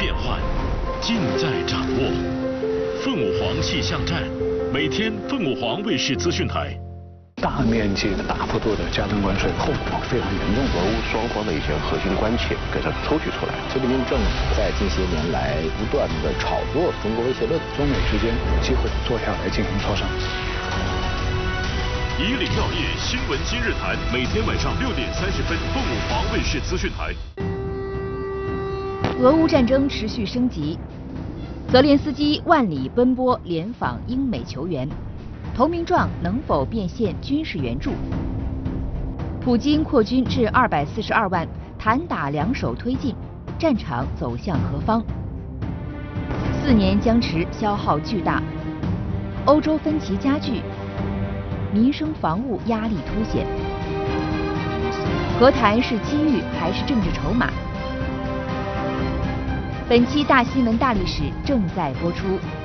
变幻，尽在掌握。凤舞凰气象站，每天凤舞凰卫视资讯台。 大面积的、大幅度的加征关税，后果非常严重。 俄乌双方的一些核心关切给它抽取出来。 习近平政府在近些年来不断的炒作中国威胁论， 中美之间有机会坐下来进行磋商。 以岭药业新闻今日谈，每天晚上6点30分，凤舞凰卫视资讯台。 俄乌战争持续升级，泽连斯基万里奔波联访英美球员，投名状能否变现军事援助？普京扩军至242万，谈打两手推进，战场走向何方？4年僵持，消耗巨大，欧洲分歧加剧，民生防务压力凸显。和谈是机遇还是政治筹码？本期大新闻大历史正在播出。